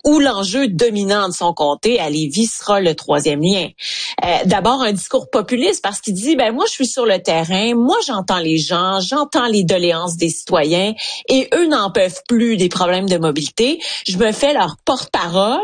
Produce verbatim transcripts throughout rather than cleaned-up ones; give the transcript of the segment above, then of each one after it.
où l'enjeu dominant de son comté à Lévis sera le troisième lien. Euh, d'abord, un discours populiste parce qu'il dit, ben moi, je suis sur le terrain, moi, j'entends les gens, j'entends les doléances des citoyens et eux n'en peuvent plus des problèmes de mobilité. Je me fais leur porte-parole.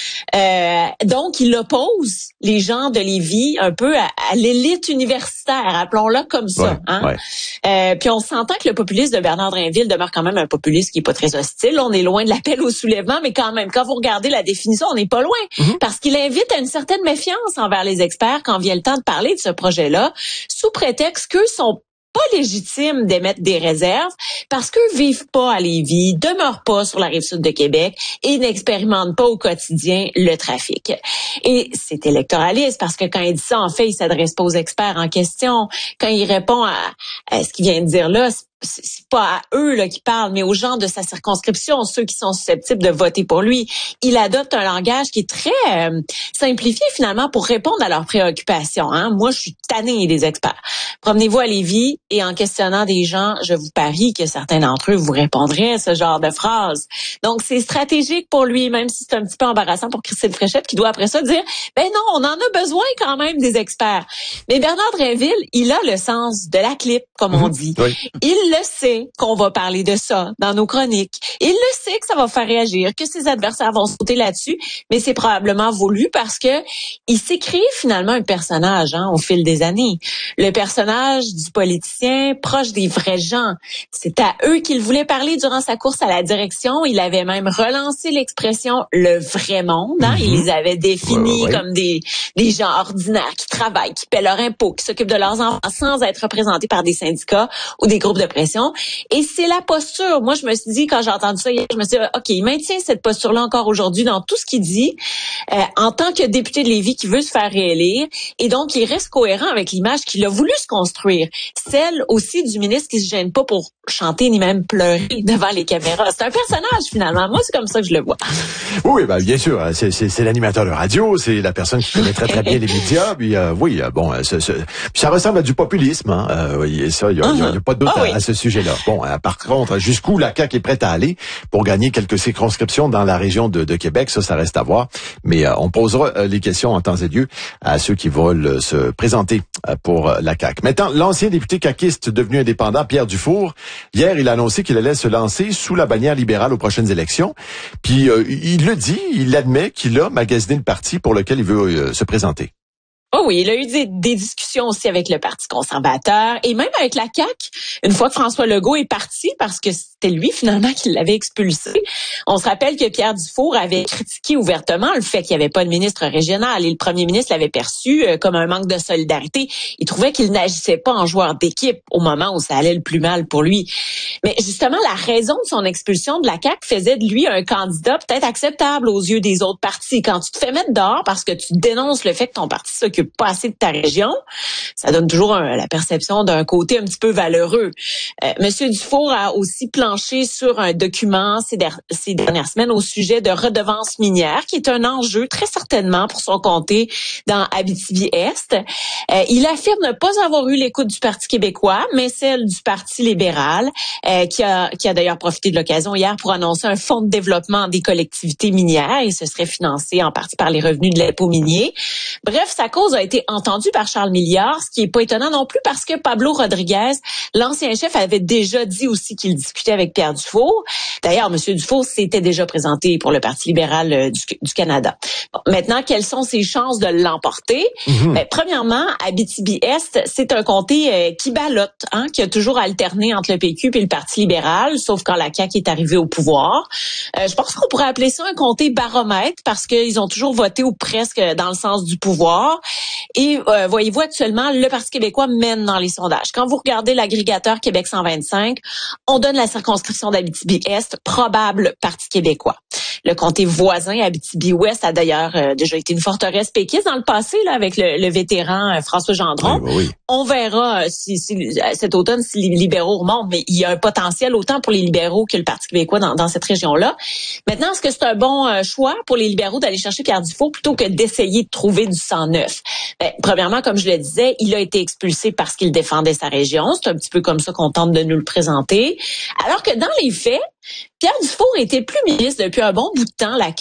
Euh, donc, il oppose les gens de Lévis un peu à, à l'élite universitaire, appelons-la comme ça. Ouais, hein? ouais. Euh, puis on s'entend que le populisme de Bernard Drinville demeure quand même un populiste qui est pas très hostile. On est loin de l'appel au soulèvement, mais quand même, quand vous regardez la définition, on n'est pas loin. Mm-hmm. Parce qu'il invite à une certaine méfiance envers les experts quand vient le temps de parler de ce projet-là, sous prétexte qu'eux sont pas légitime d'émettre des réserves parce qu'eux vivent pas à Lévis, demeurent pas sur la rive sud de Québec et n'expérimentent pas au quotidien le trafic. Et c'est électoraliste parce que quand il dit ça, en fait, il s'adresse pas aux experts en question. Quand il répond à, à ce qu'il vient de dire là, c'est pas à eux là qui parlent, mais aux gens de sa circonscription, ceux qui sont susceptibles de voter pour lui. Il adopte un langage qui est très euh, simplifié finalement pour répondre à leurs préoccupations. Hein? Moi, je suis tannée des experts. Promenez-vous à Lévis et en questionnant des gens, je vous parie que certains d'entre eux vous répondraient à ce genre de phrases. Donc, c'est stratégique pour lui, même si c'est un petit peu embarrassant pour Christine Fréchette qui doit après ça dire, ben non, on en a besoin quand même des experts. Mais Bernard Drinville, il a le sens de la clip, comme on dit. Oui. Il le sait qu'on va parler de ça dans nos chroniques. Il le sait que ça va faire réagir, que ses adversaires vont sauter là-dessus, mais c'est probablement voulu parce que il s'est créé finalement un personnage hein, au fil des années. Le personnage du politicien proche des vrais gens. C'est à eux qu'il voulait parler durant sa course à la direction. Il avait même relancé l'expression « le vrai monde hein? ». Mm-hmm. Il les avait définis ouais, ouais. comme des, des gens ordinaires qui travaillent, qui paient leurs impôts, qui s'occupent de leurs enfants sans être représentés par des syndicats ou des groupes de pression. Et c'est la posture. Moi, je me suis dit, quand j'ai entendu ça hier, je me suis dit, OK, il maintient cette posture-là encore aujourd'hui dans tout ce qu'il dit euh, en tant que député de Lévis qui veut se faire réélire. Et donc, il reste cohérent avec l'image qu'il a voulu se construire. Celle aussi du ministre qui se gêne pas pour chanter ni même pleurer devant les caméras. C'est un personnage, finalement. Moi, c'est comme ça que je le vois. Oui, ben, bien sûr. C'est, c'est, c'est l'animateur de radio. C'est la personne qui connaît très, très bien les médias. Puis, euh, oui, bon, ça, ça, ça ressemble à du populisme. Hein. Euh, oui, et ça, il n'y a, uh-huh. a, a pas de doute oh, à, oui. à ce sujet-là. Bon, euh, par contre, jusqu'où la C A Q est prête à aller pour gagner quelques circonscriptions dans la région de, de Québec, ça, ça reste à voir. Mais euh, on posera euh, les questions en temps et lieu à ceux qui veulent euh, se présenter euh, pour euh, la C A Q. Maintenant, l'ancien député caquiste devenu indépendant, Pierre Dufour, hier, il a annoncé qu'il allait se lancer sous la bannière libérale aux prochaines élections. Puis, euh, il le dit, il admet qu'il a magasiné le parti pour lequel il veut euh, se présenter. Oh oui, il a eu des, des discussions aussi avec le Parti conservateur et même avec la C A Q. Une fois que François Legault est parti, parce que c'était lui finalement qui l'avait expulsé, on se rappelle que Pierre Dufour avait critiqué ouvertement le fait qu'il n'y avait pas de ministre régional et le premier ministre l'avait perçu comme un manque de solidarité. Il trouvait qu'il n'agissait pas en joueur d'équipe au moment où ça allait le plus mal pour lui. Mais justement, la raison de son expulsion de la C A Q faisait de lui un candidat peut-être acceptable aux yeux des autres partis. Quand tu te fais mettre dehors parce que tu dénonces le fait que ton parti s'occupe pas assez de ta région, ça donne toujours un, la perception d'un côté un petit peu valeureux. Euh, Monsieur Dufour a aussi planché sur un document ces, der- ces dernières semaines au sujet de redevance minière, qui est un enjeu très certainement pour son comté dans Abitibi-Est. Euh, il affirme ne pas avoir eu l'écoute du Parti québécois, mais celle du Parti libéral, euh, qui a, qui a d'ailleurs profité de l'occasion hier pour annoncer un fonds de développement des collectivités minières et ce serait financé en partie par les revenus de l'impôt minier. Bref, sa cause a été entendu par Charles Milliard, ce qui est pas étonnant non plus parce que Pablo Rodriguez, l'ancien chef, avait déjà dit aussi qu'il discutait avec Pierre Dufour. D'ailleurs, M. Dufour s'était déjà présenté pour le Parti libéral du, du Canada. Bon, maintenant, quelles sont ses chances de l'emporter? Mm-hmm. Ben, premièrement, Abitibi-Est, c'est un comté euh, qui ballotte, hein, qui a toujours alterné entre le P Q et le Parti libéral, sauf quand la C A Q est arrivée au pouvoir. Euh, je pense qu'on pourrait appeler ça un comté baromètre parce qu'ils ont toujours voté ou presque dans le sens du pouvoir. Et euh, voyez-vous, actuellement, le Parti québécois mène dans les sondages. Quand vous regardez l'agrégateur Québec cent vingt-cinq, on donne la circonscription d'Abitibi-Est, probable Parti québécois. Le comté voisin, Abitibi-Ouest, a d'ailleurs euh, déjà été une forteresse péquiste dans le passé, là, avec le, le vétéran euh, François Gendron. Oui, oui. On verra euh, si, si, cet automne si les libéraux remontent, mais il y a un potentiel autant pour les libéraux que le Parti québécois dans, dans cette région-là. Maintenant, est-ce que c'est un bon euh, choix pour les libéraux d'aller chercher Pierre Dufault plutôt que d'essayer de trouver du sang neuf? Ben, premièrement, comme je le disais, il a été expulsé parce qu'il défendait sa région. C'est un petit peu comme ça qu'on tente de nous le présenter. Alors que dans les faits, Pierre Dufour était plus ministre depuis un bon bout de temps. La